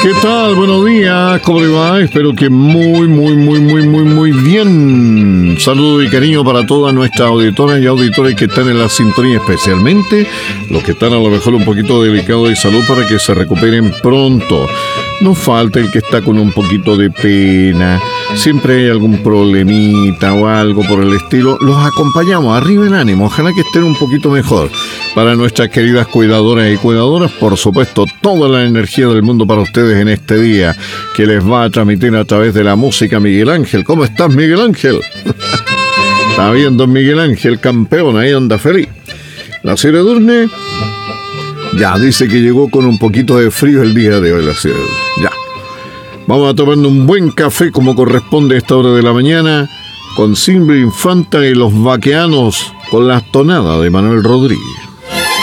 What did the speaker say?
¿Qué tal? Buenos días, ¿cómo le va? Espero que muy bien. Saludo y cariño para todas nuestras auditoras y auditores que están en la sintonía, especialmente los que están a lo mejor un poquito delicados de salud para que se recuperen pronto. No falta el que está con un poquito de pena, siempre hay algún problemita o algo por el estilo. Los acompañamos, arriba en ánimo, ojalá que estén un poquito mejor. Para nuestras queridas cuidadoras y cuidadoras, por supuesto, toda la energía del mundo para ustedes en este día, que les va a transmitir a través de la música Miguel Ángel. ¿Cómo estás, Miguel Ángel? Está viendo Miguel Ángel, campeón, ahí anda feliz. La señora Durne ya dice que llegó con un poquito de frío el día de hoy, la señora. Ya. Vamos a tomar un buen café como corresponde a esta hora de la mañana, con Silvia Infanta y los Vaqueanos, con las tonadas de Manuel Rodríguez.